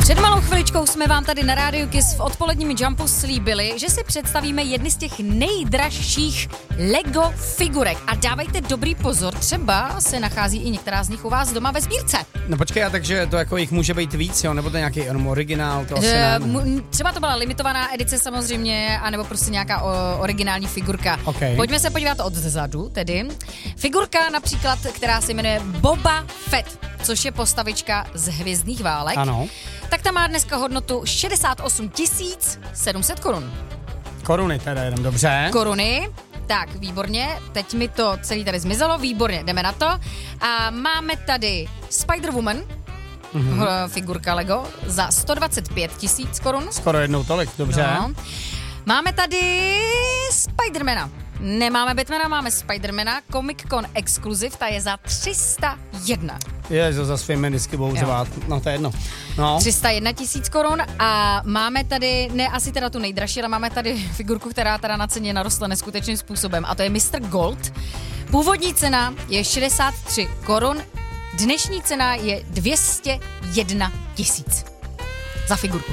Před malou chviličkou jsme vám tady na Rádiu Kiss v odpoledním Jumpu slíbili, že si představíme jedny z těch nejdražších Lego figurek. A dávejte dobrý pozor, třeba se nachází i některá z nich u vás doma ve sbírce. No počkej, a takže to jako jich může být víc, jo? Nebo to nějaký jenom originál? To asi ne. Třeba to byla limitovaná edice samozřejmě, anebo prostě nějaká originální figurka. Okay. Pojďme se podívat odzadu tedy. Figurka například, která se jmenuje Boba Fett, což je postavička z Hvězdných válek. Ano. Tak ta má dneska hodnotu 68 700 korun. Koruny teda jenom, dobře. Koruny. Tak, výborně, teď mi to celý tady zmizelo, výborně, jdeme na to. A máme tady Spider-Woman, figurka Lego, za 125 000 korun. Skoro jednou tolik, dobře. No. Máme tady Spidermana. Nemáme Batmana, máme Spidermana, Comic Con Exclusive, ta je za 301. Je, to za svými disky budou řvát, no to je jedno. No. 301 000 korun a máme tady, ne asi teda tu nejdražší, ale máme tady figurku, která teda na ceně narostla neskutečným způsobem a to je Mr. Gold. Původní cena je 63 korun, dnešní cena je 201 000 za figurku.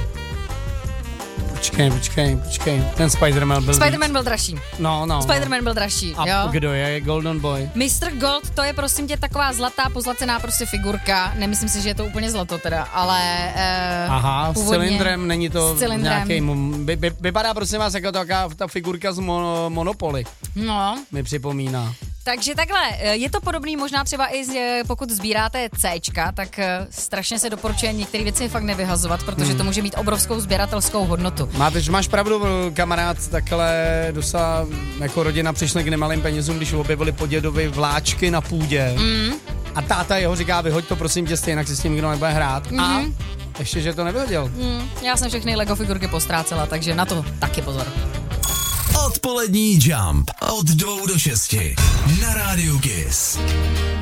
Počkej, ten Spider-Man byl byl dražší. No. Spider-Man byl dražší, a jo. kdo je Golden Boy? Mr. Gold, to je prosím tě taková zlatá, pozlacená prostě figurka. Nemyslím si, že je to úplně zlato teda, ale aha, s cylindrem, není to nějaký, vypadá prosím vás jako ta figurka z Monopoly. No. Mi připomíná. Takže takhle, je to podobný možná třeba i pokud sbíráte Cčka, tak strašně se doporučuje některé věci fakt nevyhazovat, protože to může mít obrovskou sběratelskou hodnotu. Máš pravdu, kamarád, takhle dosa jako rodina přišli k nemalým penězům, když objevili po dědovi vláčky na půdě. A táta jeho říká, vyhoď to prosím tě, jinak si s tím nikdo nebude hrát. A ještě, že to nevyhodil. Já jsem všechny Lego figurky postrácela, takže na to taky pozor. Odpolední Jump od 2 do 6 na Rádiu Kiss.